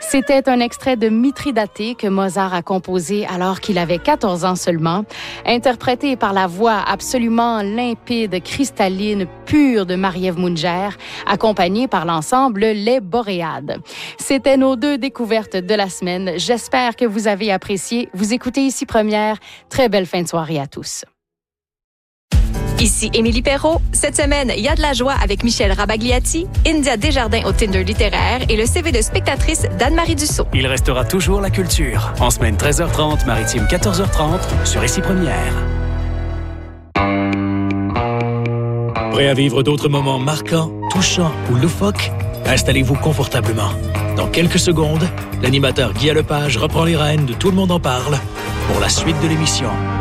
C'était un extrait de Mithridaté que Mozart a composé alors qu'il avait 14 ans seulement, interprété par la voix absolument limpide, cristalline, pure de Marie-Ève Munger, accompagnée par l'ensemble Les Boréades. C'était nos 2 découvertes de la semaine. J'espère que vous avez apprécié. Vous écoutez Ici Première. Très belle fin de soirée à tous. Ici Émilie Perrault. Cette semaine, il y a de la joie avec Michel Rabagliati, India Desjardins au Tinder littéraire et le CV de spectatrice d'Anne-Marie Dussault. Il restera toujours la culture. En semaine 13h30, maritime 14h30, sur Ici Première. Prêt à vivre d'autres moments marquants, touchants ou loufoques? Installez-vous confortablement. Dans quelques secondes, l'animateur Guy Lepage reprend les rênes de Tout le monde en parle pour la suite de l'émission.